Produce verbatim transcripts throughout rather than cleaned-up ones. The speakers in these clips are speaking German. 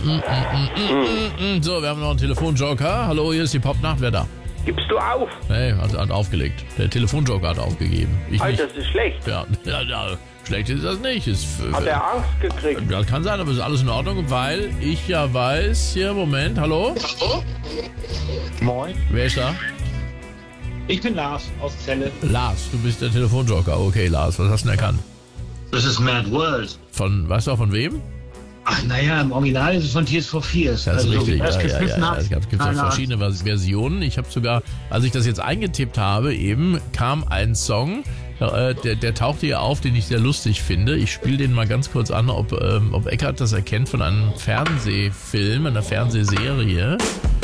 So, wir haben noch einen Telefonjoker. Hallo, hier ist die Popnacht. Wer da? Gibst du auf? Nee, hat, hat aufgelegt. Der Telefonjoker hat aufgegeben. Ich Alter, nicht. das ist schlecht. Ja, ja, ja, schlecht ist das nicht. Ist, Hat er Angst gekriegt? Das kann sein, aber es ist alles in Ordnung, weil ich ja weiß, hier, Moment, hallo? Moin. Wer ist da? Ich bin Lars aus Celle. Lars, du bist der Telefonjoker. Okay, Lars, was hast du denn erkannt? Das ist Mad World. Von, weißt du auch von wem? Ach, naja, im Original ist es von Tears for Fears. Das ist also, richtig, wer es ja, ja, gepfiffen ja, hat, es gibt, gibt auch keine Ahnung. verschiedene Vers- Versionen. Ich habe sogar, als ich das jetzt eingetippt habe, eben kam ein Song, äh, der, der tauchte hier auf, den ich sehr lustig finde. Ich spiele den mal ganz kurz an, ob, ähm, ob Eckart das erkennt von einem Fernsehfilm, einer Fernsehserie.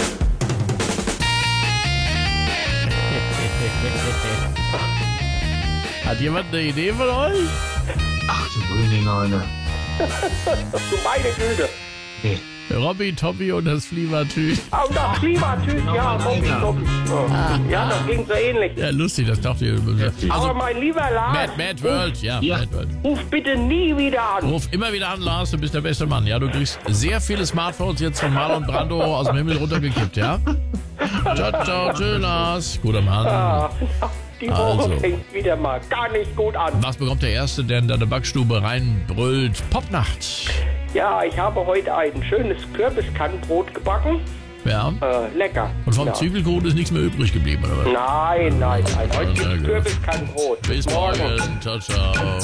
Hat jemand eine Idee von euch? Ach, du grüne Neune. Du meine Güte. Nee. Robby, Toppi und das Flievertüt. Ah, und das Klimatyp, ja, Bobby, Bobby. Ja, das ging so ähnlich. Ja, lustig, das tauchte hier. Aber Also, mein lieber Lars, Mad, Mad World, ja, Ja. Mad World. ruf bitte nie wieder an. Ruf immer wieder an, Lars, du bist der beste Mann. Ja, du kriegst sehr viele Smartphones jetzt von Marlon Brando aus dem Himmel runtergekippt, ja? Ciao, ciao, tschüss, Lars. Guter Mann. Ah, die Woche Also. fängt wieder mal gar nicht gut an. Was bekommt der Erste, der in deine Backstube reinbrüllt? Popnacht. Ja, ich habe heute ein schönes Kürbiskannenbrot gebacken. Ja. Äh, lecker. Und vom ja. Zwiebelkuchen ist nichts mehr übrig geblieben, oder was? Nein, nein, nein. Heute Na gibt gut. Kürbiskannenbrot. Bis morgen. Ciao, ciao.